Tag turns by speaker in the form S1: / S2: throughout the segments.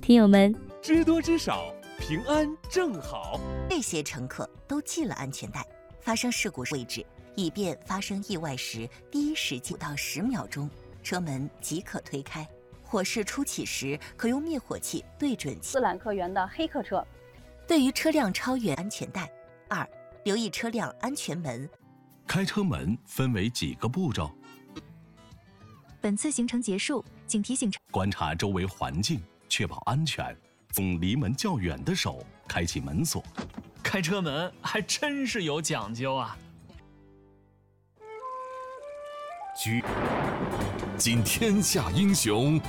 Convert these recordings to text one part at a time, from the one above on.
S1: 听友们，
S2: 知多知少，平安正好。
S3: 这些乘客都系了安全带，发生事故位置，以便发生意外时第一时间到10秒钟，车门即可推开。火势初起时，可用灭火器对准
S4: 斯兰克源的黑客车。
S3: 对于车辆超越安全带，2、留意车辆安全门。
S5: 开车门分为几个步骤？
S6: 本次行程结束，请提醒
S5: 观察周围环境，确保安全。用离门较远的手开启门锁。
S7: 开车门还真是有讲究啊！
S8: 今天下英雄，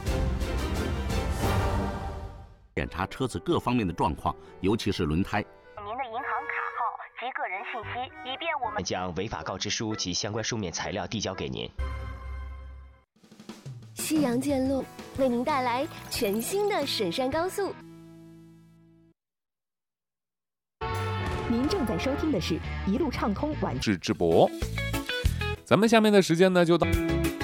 S9: 检查车子各方面的状况，尤其是轮胎。
S10: 您的银行卡号及个人信息，以便我们
S11: 将违法告知书及相关书面材料递交给您。
S12: 西洋剑路为您带来全新的沈山高速。
S13: 您正在收听的是一路畅通晚
S14: 制直播。咱们下面的时间呢，就到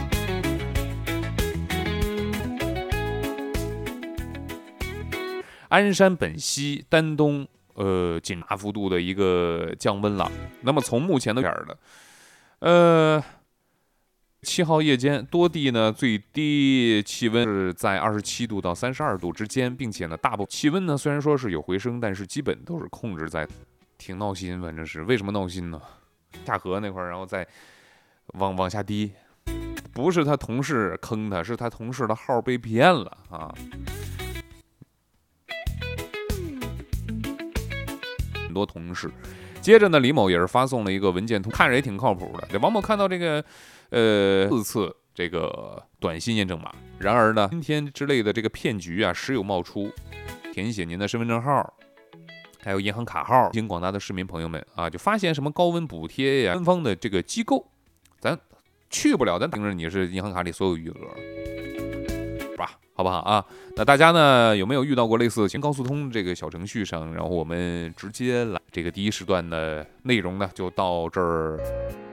S14: 鞍山本溪、丹东，仅大幅度的一个降温了。那么从目前的点的，7号夜间多地呢最低气温是在27度到32度之间，并且呢大部分气温呢虽然说是有回升，但是基本都是控制在，挺闹心，反正是为什么闹心呢？下河那块儿，然后再往下滴，不是他同事坑他，是他同事的号被骗了啊。很多同事，接着呢，李某也是发送了一个文件图，看着也挺靠谱的。这王某看到这个4次这个短信验证码，然而呢，今天之类的这个骗局啊时有冒出，填写您的身份证号，还有银行卡号。请广大的市民朋友们啊，就发现什么高温补贴呀，官方的这个机构，咱去不了，咱盯着你是银行卡里所有余额。好不好啊？那大家呢有没有遇到过类似的高速通这个小程序上？然后我们直接来这个第一时段的内容呢，就到这儿。